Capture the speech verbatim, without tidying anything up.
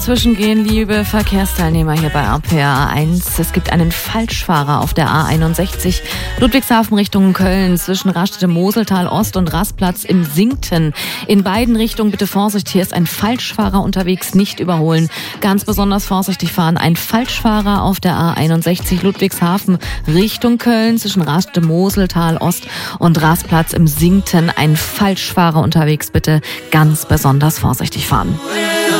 Zwischengehen, liebe Verkehrsteilnehmer hier bei R P R eins. Es gibt einen Falschfahrer auf der A einundsechzig Ludwigshafen Richtung Köln zwischen Raststätte-Moseltal Ost und Rastplatz im Sinkten. In beiden Richtungen bitte Vorsicht, hier ist ein Falschfahrer unterwegs, nicht überholen. Ganz besonders vorsichtig fahren. Ein Falschfahrer auf der A einundsechzig Ludwigshafen Richtung Köln zwischen Raststätte-Moseltal Ost und Rastplatz im Sinkten. Ein Falschfahrer unterwegs, bitte ganz besonders vorsichtig fahren.